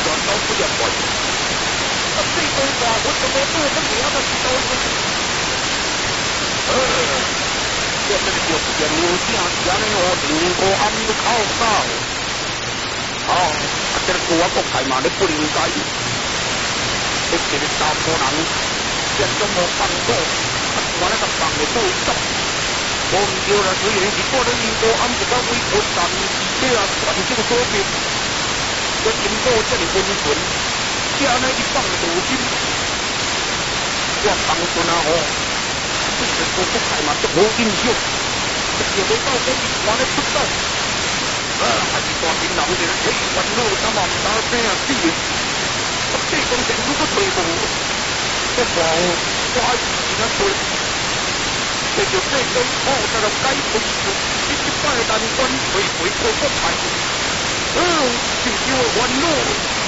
都不要管。这种话我怎么做得了的时候？我这里就是讲有正家的哦，灵过暗的靠到。这个我国开嘛，你不应该。这个大波人，这种无放过，我那个放的不会动。我唔对啦，虽然是过了灵过暗不到微博，但是这啊环境所逼，这经过这里温存，这样一放无心，我放顺啊吼。这个国国开嘛，都无印象，这个到这里我咧出动。还是大兵人哋可以揾到咁啊唔打聲啊啲嘢，咁即係講政府都退步，即係話我係而家退，其實即係對我就係雞背住，呢啲翻去但軍退回過不排，少少揾咯。